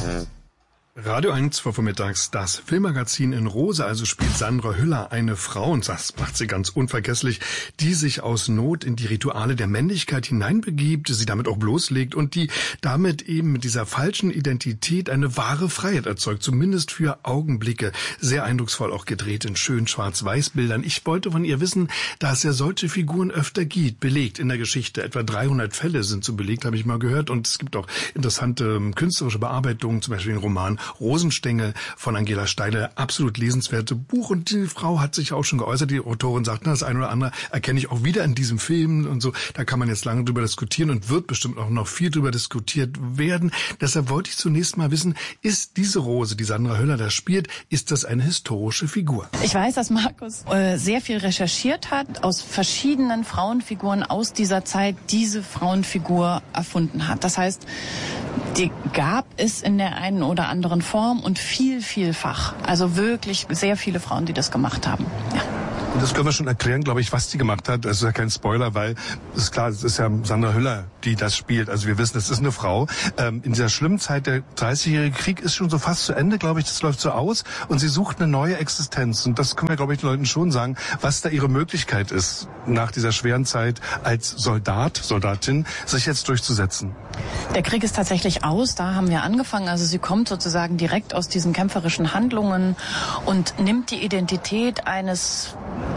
Radio 1 vormittags, das Filmmagazin in Rose, also spielt Sandra Hüller eine Frau, und das macht sie ganz unvergesslich, die sich aus Not in die Rituale der Männlichkeit hineinbegibt, sie damit auch bloßlegt und die damit eben mit dieser falschen Identität eine wahre Freiheit erzeugt, zumindest für Augenblicke. Sehr eindrucksvoll auch gedreht in schönen Schwarz-Weiß-Bildern. Ich wollte von ihr wissen, da es ja solche Figuren öfter gibt, belegt in der Geschichte. Etwa 300 Fälle sind so belegt, habe ich mal gehört, und es gibt auch interessante künstlerische Bearbeitungen, zum Beispiel den Roman Rosenstengel von Angela Steidl, absolut lesenswerte Buch, und die Frau hat sich auch schon geäußert, die Autorin sagt, das eine oder andere erkenne ich auch wieder in diesem Film und so, da kann man jetzt lange drüber diskutieren und wird bestimmt auch noch viel drüber diskutiert werden. Deshalb wollte ich zunächst mal wissen, ist diese Rose, die Sandra Hüller da spielt, ist das eine historische Figur? Ich weiß, dass Markus sehr viel recherchiert hat, aus verschiedenen Frauenfiguren aus dieser Zeit diese Frauenfigur erfunden hat. Das heißt, die gab es in der einen oder anderen Form und vielfach. Also wirklich sehr viele Frauen, die das gemacht haben. Ja. Und das können wir schon erklären, glaube ich, was die gemacht hat. Das ist ja kein Spoiler, weil es ist klar, es ist ja Sandra Hüller, die das spielt. Also wir wissen, es ist eine Frau. In dieser schlimmen Zeit, der 30-jährige Krieg ist schon so fast zu Ende, glaube ich. Das läuft so aus. Und sie sucht eine neue Existenz. Und das können wir, glaube ich, den Leuten schon sagen, was da ihre Möglichkeit ist, nach dieser schweren Zeit als Soldatin, sich jetzt durchzusetzen. Der Krieg ist tatsächlich aus. Da haben wir angefangen. Also sie kommt sozusagen direkt aus diesen kämpferischen Handlungen und nimmt die Identität eines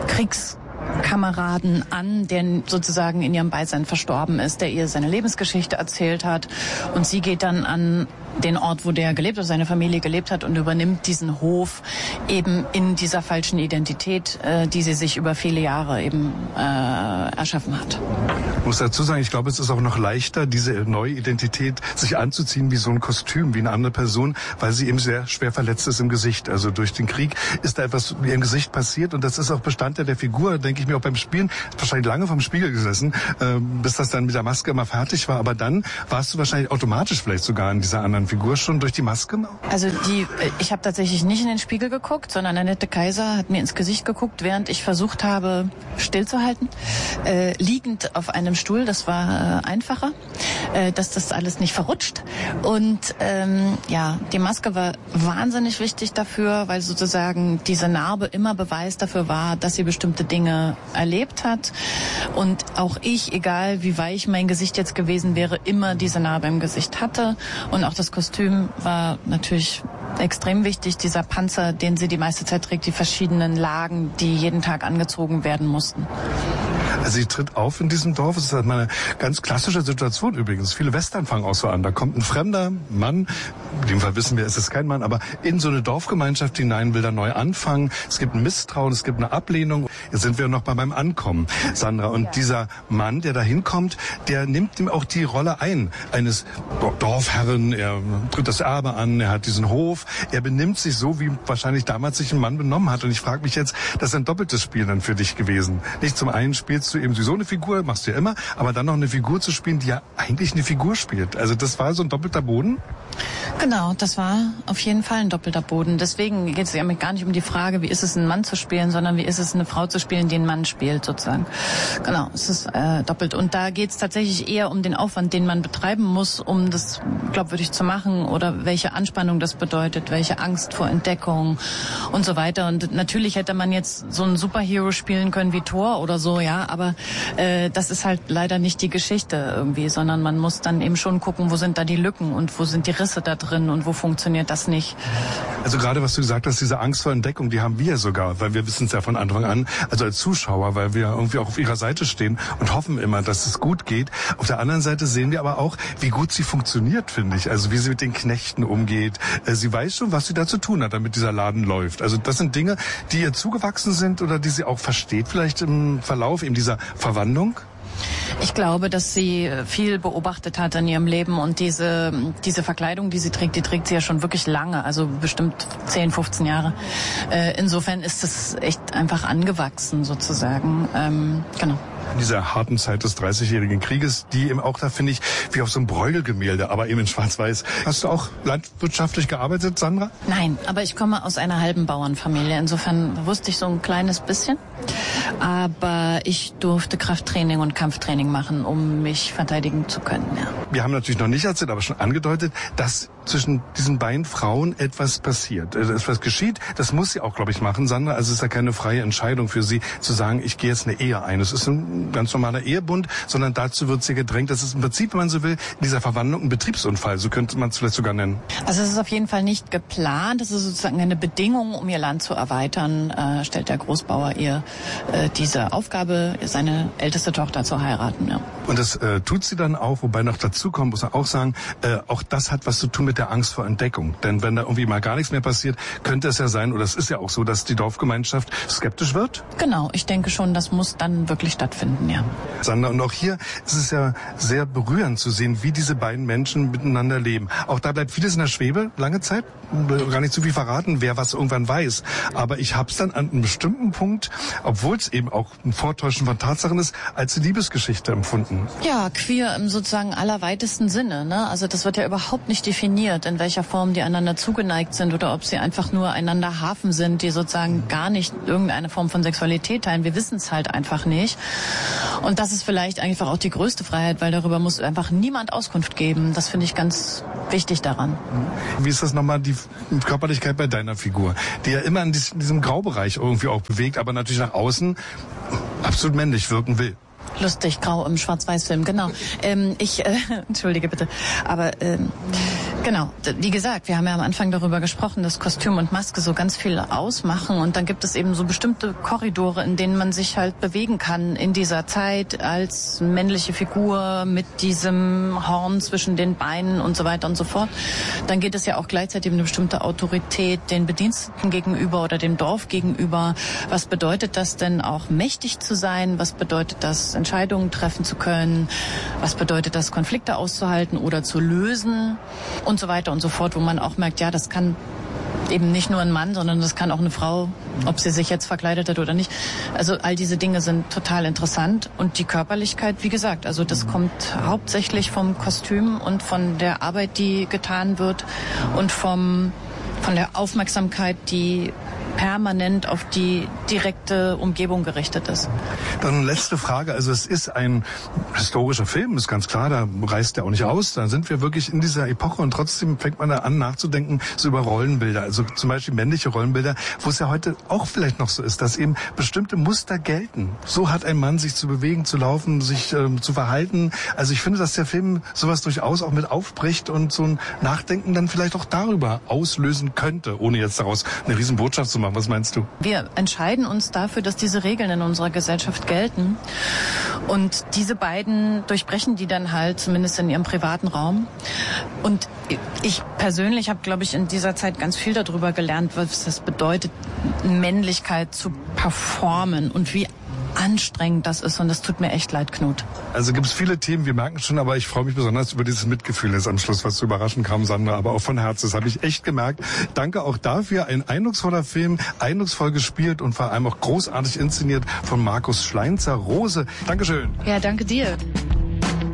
Kriegskameraden an, der sozusagen in ihrem Beisein verstorben ist, der ihr seine Lebensgeschichte erzählt hat. Und sie geht dann an den Ort, wo der gelebt hat, seine Familie gelebt hat, und übernimmt diesen Hof eben in dieser falschen Identität, die sie sich über viele Jahre eben erschaffen hat. Ich muss dazu sagen, ich glaube, es ist auch noch leichter, diese neue Identität sich anzuziehen wie so ein Kostüm, wie eine andere Person, weil sie eben sehr schwer verletzt ist im Gesicht. Also durch den Krieg ist da etwas im Gesicht passiert, und das ist auch Bestandteil der Figur, denke ich mir auch beim Spielen. Wahrscheinlich lange vom Spiegel gesessen, bis das dann mit der Maske immer fertig war. Aber dann warst du wahrscheinlich automatisch vielleicht sogar in dieser anderen Figur schon durch die Maske? Also ich habe tatsächlich nicht in den Spiegel geguckt, sondern Annette Kaiser hat mir ins Gesicht geguckt, während ich versucht habe, stillzuhalten, liegend auf einem Stuhl. Das war einfacher, dass das alles nicht verrutscht. Und die Maske war wahnsinnig wichtig dafür, weil sozusagen diese Narbe immer Beweis dafür war, dass sie bestimmte Dinge erlebt hat. Und auch ich, egal wie weich mein Gesicht jetzt gewesen wäre, immer diese Narbe im Gesicht hatte. Und auch das Kostüm war natürlich extrem wichtig. Dieser Panzer, den sie die meiste Zeit trägt, die verschiedenen Lagen, die jeden Tag angezogen werden mussten. Also sie tritt auf in diesem Dorf. Es ist halt mal eine ganz klassische Situation übrigens. Viele Western fangen auch so an. Da kommt ein fremder Mann, in dem Fall wissen wir, es ist kein Mann, aber in so eine Dorfgemeinschaft hinein, will da neu anfangen. Es gibt ein Misstrauen, es gibt eine Ablehnung. Jetzt sind wir noch mal beim Ankommen, Sandra. Und dieser Mann, der da hinkommt, der nimmt ihm auch die Rolle ein, eines Dorfherren. Er tritt das Erbe an, er hat diesen Hof. Er benimmt sich so, wie wahrscheinlich damals sich ein Mann benommen hat. Und ich frage mich jetzt, das ist ein doppeltes Spiel dann für dich gewesen. Nicht zum einen spielst du eben so eine Figur, machst du ja immer, aber dann noch eine Figur zu spielen, die ja eigentlich eine Figur spielt. Also das war so ein doppelter Boden? Genau, das war auf jeden Fall ein doppelter Boden. Deswegen geht es ja gar nicht um die Frage, wie ist es, einen Mann zu spielen, sondern wie ist es, eine Frau zu spielen, die einen Mann spielt, sozusagen. Genau, es ist doppelt. Und da geht es tatsächlich eher um den Aufwand, den man betreiben muss, um das glaubwürdig zu machen, oder welche Anspannung das bedeutet, welche Angst vor Entdeckung und so weiter. Und natürlich hätte man jetzt so einen Superhero spielen können wie Thor oder so, ja, aber das ist halt leider nicht die Geschichte irgendwie, sondern man muss dann eben schon gucken, wo sind da die Lücken und wo sind die Risse da drin und wo funktioniert das nicht. Also gerade was du gesagt hast, diese Angst vor Entdeckung, die haben wir sogar, weil wir wissen es ja von Anfang an, also als Zuschauer, weil wir irgendwie auch auf ihrer Seite stehen und hoffen immer, dass es gut geht. Auf der anderen Seite sehen wir aber auch, wie gut sie funktioniert, finde ich. Also wie sie mit den Knechten umgeht. Sie weiß schon, was sie da zu tun hat, damit dieser Laden läuft. Also das sind Dinge, die ihr zugewachsen sind oder die sie auch versteht vielleicht im Verlauf eben dieser Verwandlung? Ich glaube, dass sie viel beobachtet hat in ihrem Leben, und diese Verkleidung, die trägt sie ja schon wirklich lange, also bestimmt 10, 15 Jahre. Insofern ist es echt einfach angewachsen sozusagen. Genau. In dieser harten Zeit des 30-jährigen Krieges, die eben auch da, finde ich, wie auf so einem Bräugel-Gemälde, aber eben in Schwarz-Weiß. Hast du auch landwirtschaftlich gearbeitet, Sandra? Nein, aber ich komme aus einer halben Bauernfamilie. Insofern wusste ich so ein kleines bisschen. Aber ich durfte Krafttraining und Kampftraining machen, um mich verteidigen zu können. Ja. Wir haben natürlich noch nicht erzählt, aber schon angedeutet, dass zwischen diesen beiden Frauen etwas passiert. Etwas geschieht, das muss sie auch, glaube ich, machen, Sandra. Also es ist ja keine freie Entscheidung für sie, zu sagen, ich gehe jetzt eine Ehe ein. Es ist ein ganz normaler Ehebund, sondern dazu wird sie gedrängt. Das ist im Prinzip, wenn man so will, in dieser Verwandlung ein Betriebsunfall. So könnte man es vielleicht sogar nennen. Also es ist auf jeden Fall nicht geplant. Es ist sozusagen eine Bedingung, um ihr Land zu erweitern, stellt der Großbauer ihr diese Aufgabe, seine älteste Tochter zu heiraten. Ja. Und das tut sie dann auch, wobei noch dazu kommt, muss man auch sagen, auch das hat was zu tun mit der Angst vor Entdeckung. Denn wenn da irgendwie mal gar nichts mehr passiert, könnte es ja sein, oder es ist ja auch so, dass die Dorfgemeinschaft skeptisch wird? Genau, ich denke schon, das muss dann wirklich stattfinden, ja. Sandra, und auch hier ist es ja sehr berührend zu sehen, wie diese beiden Menschen miteinander leben. Auch da bleibt vieles in der Schwebe, lange Zeit. Gar nicht zu viel verraten, wer was irgendwann weiß. Aber ich habe es dann an einem bestimmten Punkt, obwohl es eben auch ein Vortäuschen von Tatsachen ist, als eine Liebesgeschichte empfunden. Ja, queer im sozusagen allerweitesten Sinne, ne? Also das wird ja überhaupt nicht definiert, in welcher Form die einander zugeneigt sind oder ob sie einfach nur einander Hafen sind, die sozusagen gar nicht irgendeine Form von Sexualität teilen. Wir wissen es halt einfach nicht. Und das ist vielleicht einfach auch die größte Freiheit, weil darüber muss einfach niemand Auskunft geben. Das finde ich ganz wichtig daran. Wie ist das nochmal, die Körperlichkeit bei deiner Figur, die ja immer in diesem Graubereich irgendwie auch bewegt, aber natürlich nach außen absolut männlich wirken will? Lustig, grau im Schwarz-Weiß-Film, genau. Entschuldige bitte, aber genau, wie gesagt, wir haben ja am Anfang darüber gesprochen, dass Kostüm und Maske so ganz viel ausmachen und dann gibt es eben so bestimmte Korridore, in denen man sich halt bewegen kann in dieser Zeit als männliche Figur mit diesem Horn zwischen den Beinen und so weiter und so fort. Dann geht es ja auch gleichzeitig um eine bestimmte Autorität den Bediensteten gegenüber oder dem Dorf gegenüber. Was bedeutet das denn auch, mächtig zu sein? Was bedeutet das, Entscheidungen treffen zu können? Was bedeutet das, Konflikte auszuhalten oder zu lösen? Und so weiter und so fort, wo man auch merkt, ja, das kann eben nicht nur ein Mann, sondern das kann auch eine Frau, ob sie sich jetzt verkleidet hat oder nicht. Also all diese Dinge sind total interessant. Und die Körperlichkeit, wie gesagt, also das kommt hauptsächlich vom Kostüm und von der Arbeit, die getan wird und von der Aufmerksamkeit, die permanent auf die direkte Umgebung gerichtet ist. Dann letzte Frage. Also es ist ein historischer Film, ist ganz klar, da reißt er auch nicht aus. Da sind wir wirklich in dieser Epoche und trotzdem fängt man da an nachzudenken so über Rollenbilder. Also zum Beispiel männliche Rollenbilder, wo es ja heute auch vielleicht noch so ist, dass eben bestimmte Muster gelten. So hat ein Mann sich zu bewegen, zu laufen, sich zu verhalten. Also ich finde, dass der Film sowas durchaus auch mit aufbricht und so ein Nachdenken dann vielleicht auch darüber auslösen könnte, ohne jetzt daraus eine riesen Botschaft zu machen. Was meinst du? Wir entscheiden uns dafür, dass diese Regeln in unserer Gesellschaft gelten. Und diese beiden durchbrechen die dann halt, zumindest in ihrem privaten Raum. Und ich persönlich habe, glaube ich, in dieser Zeit ganz viel darüber gelernt, was das bedeutet, Männlichkeit zu performen und wie anstrengend das ist. Und das tut mir echt leid, Knut. Also gibt es viele Themen, wir merken schon, aber ich freue mich besonders über dieses Mitgefühl jetzt am Schluss, was zu überraschen kam, Sandra, aber auch von Herzen. Das habe ich echt gemerkt. Danke auch dafür. Ein eindrucksvoller Film, eindrucksvoll gespielt und vor allem auch großartig inszeniert von Markus Schleinzer. Rose, Dankeschön. Ja, danke dir.